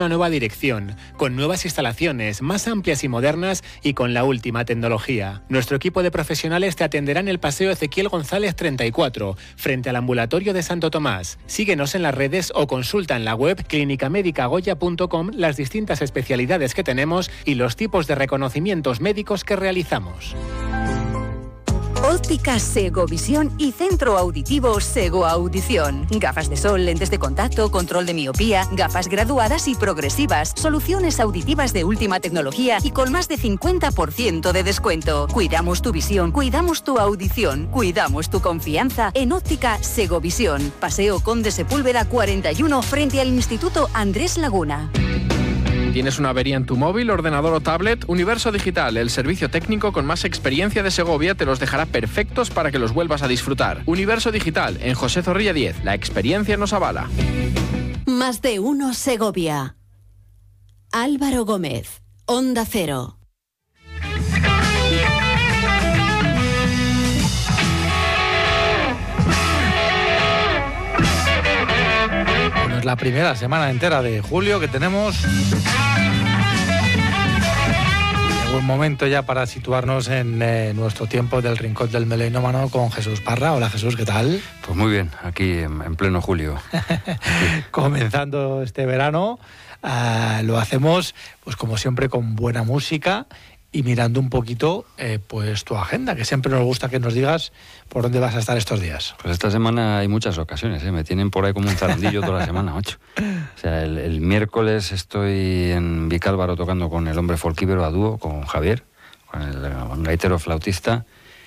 una nueva dirección, con nuevas instalaciones, más amplias y modernas y con la última tecnología. Nuestro equipo de profesionales te atenderá en el Paseo Ezequiel González 34, frente al ambulatorio de Santo Tomás. Síguenos en las redes o consulta en la web clinicamedicagoya.com las distintas especialidades que tenemos y los tipos de reconocimientos médicos que realizamos. Óptica Segovisión y Centro Auditivo Sego Audición. Gafas de sol, lentes de contacto, control de miopía, gafas graduadas y progresivas, soluciones auditivas de última tecnología y con más de 50% de descuento. Cuidamos tu visión, cuidamos tu audición, cuidamos tu confianza en Óptica Segovisión. Paseo Conde Sepúlveda 41 frente al Instituto Andrés Laguna. ¿Tienes una avería en tu móvil, ordenador o tablet? Universo Digital, el servicio técnico con más experiencia de Segovia, te los dejará perfectos para que los vuelvas a disfrutar. Universo Digital, en José Zorrilla 10. La experiencia nos avala. Más de uno Segovia. Álvaro Gómez, Onda Cero. Es la primera semana entera de julio que tenemos. Llegó un momento ya para situarnos en nuestro tiempo del Rincón del Melómano con Jesús Parra. Hola Jesús, ¿qué tal? Pues muy bien, aquí en pleno julio. Comenzando este verano, lo hacemos pues como siempre con buena música y mirando un poquito pues tu agenda, que siempre nos gusta que nos digas por dónde vas a estar estos días. Pues esta semana hay muchas ocasiones, me tienen por ahí como un zarandillo toda la semana, macho. O sea, el miércoles estoy en Vicálvaro tocando con el Hombre Folquíbero a dúo, con Javier, con el gaitero flautista.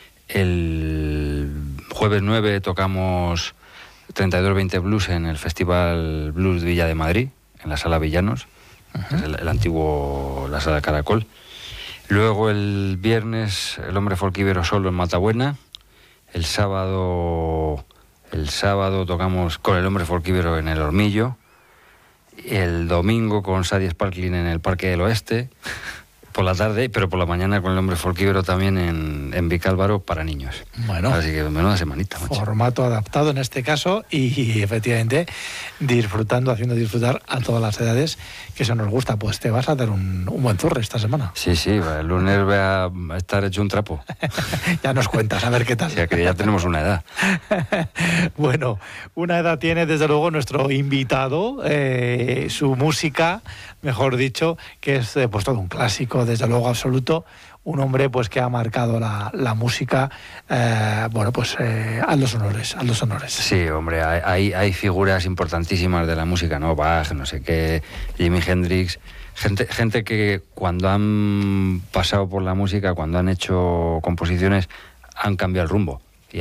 El jueves 9 tocamos 3220 Blues en el Festival Blues de Villa de Madrid, en la Sala Villanos, que es el antiguo, la Sala Caracol. Luego el viernes el Hombre Folquíbero solo en Matabuena. El sábado tocamos con el Hombre Folquíbero en el Hormillo. El domingo con Sadie Sparkling en el Parque del Oeste. Por la tarde, pero por la mañana con el Hombre Folquíbero también en Vicálvaro para niños. Bueno, así que menuda semanita, macho. Formato adaptado en este caso y efectivamente haciendo disfrutar a todas las edades, que eso nos gusta. Pues te vas a dar un buen zurre esta semana. Sí, el lunes voy a estar hecho un trapo. Ya nos cuentas, a ver qué tal. O sea, que ya tenemos una edad. Bueno, una edad tiene desde luego nuestro invitado, su música, mejor dicho, que es pues todo un clásico, desde luego absoluto, un hombre pues que ha marcado la música, a los honores. Sí, hombre, hay figuras importantísimas de la música, ¿no? Bach, no sé qué, Jimi Hendrix, gente que cuando han pasado por la música, cuando han hecho composiciones, han cambiado el rumbo y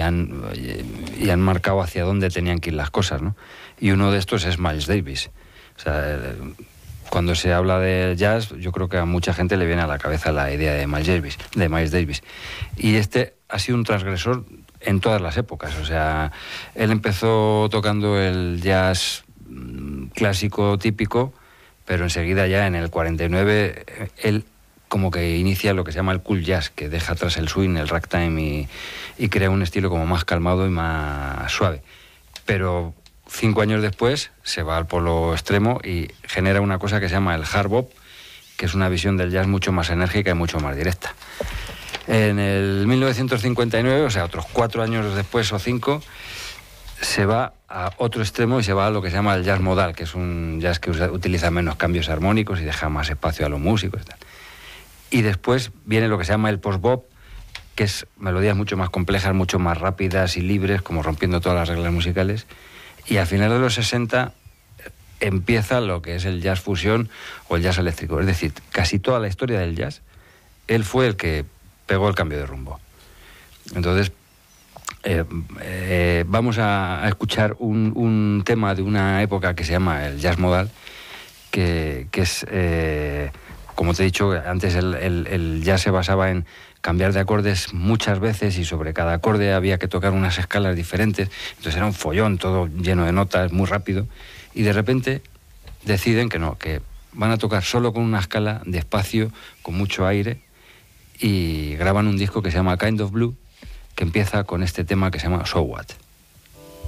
han marcado hacia dónde tenían que ir las cosas, ¿no? Y uno de estos es Miles Davis. O sea, cuando se habla de jazz, yo creo que a mucha gente le viene a la cabeza la idea de Miles Davis. Y este ha sido un transgresor en todas las épocas. O sea, él empezó tocando el jazz clásico típico, pero enseguida ya en el 49 él como que inicia lo que se llama el cool jazz, que deja atrás el swing, el ragtime y crea un estilo como más calmado y más suave. Pero 5 años después se va al polo extremo y genera una cosa que se llama el hard bop, que es una visión del jazz mucho más enérgica y mucho más directa. En el 1959, o sea, otros 4 años después o 5, se va a otro extremo y se va a lo que se llama el jazz modal, que es un jazz que utiliza menos cambios armónicos y deja más espacio a los músicos y tal. Y después viene lo que se llama el post-bop, que es melodías mucho más complejas, mucho más rápidas y libres, como rompiendo todas las reglas musicales. Y a finales de los 60 empieza lo que es el jazz fusión o el jazz eléctrico. Es decir, casi toda la historia del jazz, él fue el que pegó el cambio de rumbo. Entonces, vamos a escuchar un tema de una época que se llama el jazz modal, que es, como te he dicho antes, el jazz se basaba en cambiar de acordes muchas veces y sobre cada acorde había que tocar unas escalas diferentes. Entonces era un follón, todo lleno de notas, muy rápido. Y de repente deciden que no, que van a tocar solo con una escala, despacio, con mucho aire, y graban un disco que se llama Kind of Blue, que empieza con este tema que se llama So What.